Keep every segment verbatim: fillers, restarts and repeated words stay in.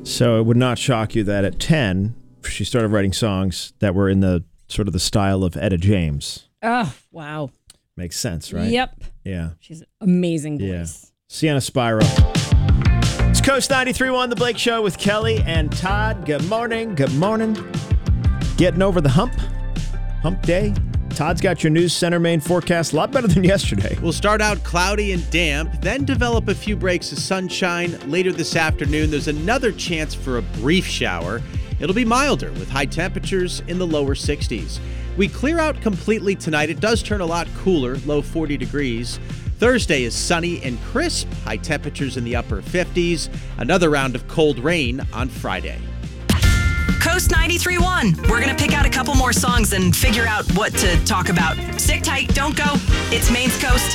So it would not shock you that at ten, she started writing songs that were in the sort of the style of Etta James. Oh, wow. Makes sense, right? Yep. Yeah. She's an amazing voice. Yeah. Sienna Spyro. It's Coast ninety-three point one, The Blake Show with Kelly and Todd. Good morning. Good morning. Getting over the hump. Hump day. Todd's got your news center main forecast a lot better than yesterday. We'll start out cloudy and damp, then develop a few breaks of sunshine. Later this afternoon, there's another chance for a brief shower. It'll be milder with high temperatures in the lower sixties. We clear out completely tonight. It does turn a lot cooler, low forty degrees. Thursday is sunny and crisp, high temperatures in the upper fifties. Another round of cold rain on Friday. Coast ninety-three point one. We're going to pick out a couple more songs and figure out what to talk about. Stick tight, don't go. It's Maine's Coast.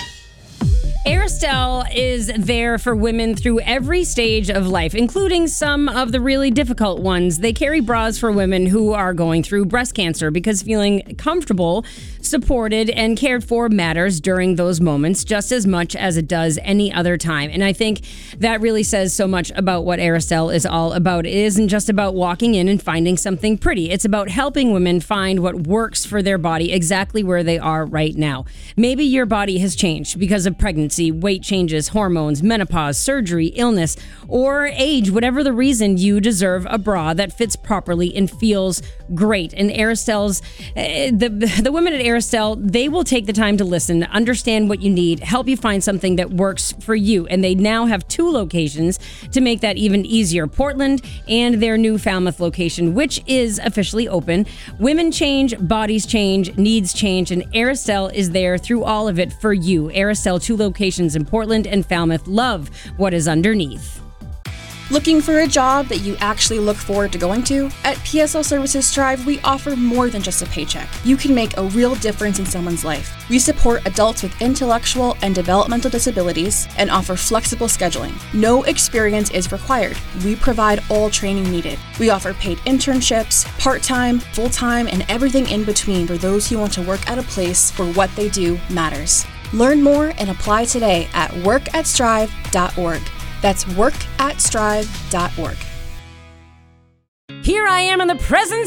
Airstelle is there for women through every stage of life, including some of the really difficult ones. They carry bras for women who are going through breast cancer because feeling comfortable, supported, and cared for matters during those moments just as much as it does any other time. And I think that really says so much about what Airstelle is all about. It isn't just about walking in and finding something pretty. It's about helping women find what works for their body exactly where they are right now. Maybe your body has changed because of pregnancy, weight changes, hormones, menopause, surgery, illness, or age. Whatever the reason, you deserve a bra that fits properly and feels great. And Airstelle's, uh, the, the women at Airstelle, they will take the time to listen, understand what you need, help you find something that works for you. And they now have two locations to make that even easier. Portland and their new Falmouth location, which is officially open. Women change, bodies change, needs change, and Airstelle is there through all of it for you. Airstelle, two locations in Portland and Falmouth. Love what is underneath. Looking for a job that you actually look forward to going to? At P S L Services Strive, we offer more than just a paycheck. You can make a real difference in someone's life. We support adults with intellectual and developmental disabilities and offer flexible scheduling. No experience is required. We provide all training needed. We offer paid internships, part-time, full-time, and everything in between for those who want to work at a place where what they do matters. Learn more and apply today at work at strive dot org. That's work at strive dot org. Here I am in the presence